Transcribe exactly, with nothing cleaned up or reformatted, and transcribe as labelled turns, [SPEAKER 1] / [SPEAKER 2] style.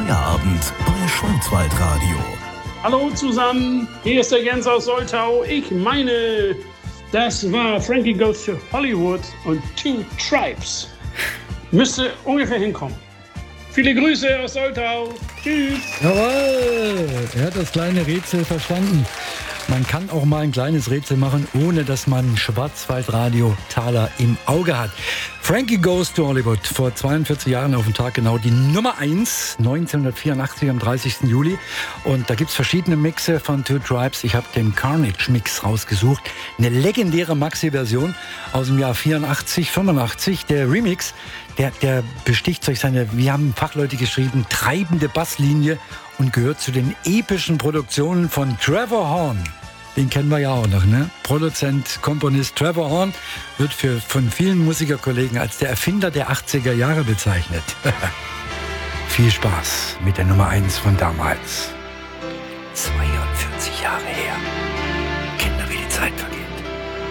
[SPEAKER 1] Feierabend bei Schwarzwaldradio.
[SPEAKER 2] Hallo zusammen, hier ist der Jens aus Soltau. Ich meine, das war Frankie Goes to Hollywood und Two Tribes. Müsste ungefähr hinkommen. Viele Grüße aus Soltau. Tschüss.
[SPEAKER 3] Jawohl, er hat das kleine Rätsel verstanden. Man kann auch mal ein kleines Rätsel machen, ohne dass man Schwarzwaldradio-Taler im Auge hat. Frankie Goes to Hollywood, vor zweiundvierzig Jahren auf den Tag genau die Nummer eins, neunzehnhundertvierundachtzig am dreißigsten Juli. Und da gibt's verschiedene Mixe von Two Tribes. Ich habe den Carnage-Mix rausgesucht. Eine legendäre Maxi-Version aus dem Jahr vierundachtzig, fünfundachtzig. Der Remix, der, der besticht durch seine, wir haben Fachleute geschrieben, treibende Basslinie und gehört zu den epischen Produktionen von Trevor Horn. Den kennen wir ja auch noch, ne? Produzent, Komponist Trevor Horn wird für, von vielen Musikerkollegen als der Erfinder der achtziger Jahre bezeichnet. Viel Spaß mit der Nummer eins von damals. zweiundvierzig Jahre her.